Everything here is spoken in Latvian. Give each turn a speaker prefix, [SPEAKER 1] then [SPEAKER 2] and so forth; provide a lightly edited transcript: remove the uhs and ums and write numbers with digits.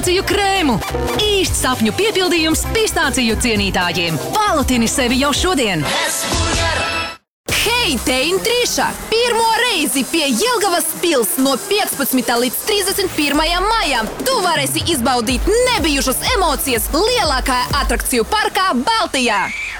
[SPEAKER 1] Pistāciju krēmu. Īsts sapņu piepildījums pistāciju cienītājiem. Valutini sevi jau šodien!
[SPEAKER 2] Hei, te Intrīša! Pirmo reizi pie Jelgavas pils no 15. līdz 31. maijam tu varēsi izbaudīt nebijušas emocijas lielākajā atrakciju parkā Baltijā.